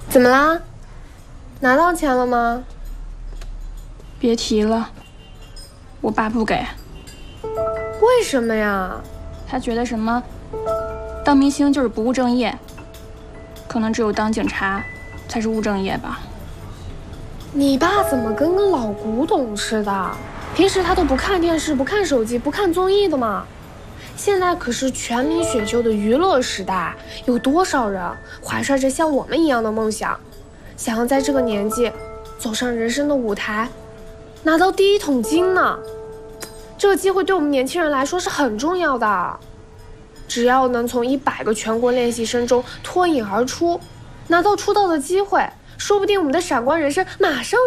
怎么啦？拿到钱了吗？ 别提了，我爸不给。 为什么呀？ 他觉得什么当明星就是不务正业，可能只有当警察才是务正业吧。 你爸怎么跟个老古董似的？平时他都不看电视、不看手机、不看综艺的嘛。现在可是全民选秀的娱乐时代，有多少人怀揣着像我们一样的梦想，想要在这个年纪走上人生的舞台，拿到第一桶金呢？这个机会对我们年轻人来说是很重要的。只要能从100个全国练习生中脱颖而出，拿到出道的机会，说不定我们的闪光人生马上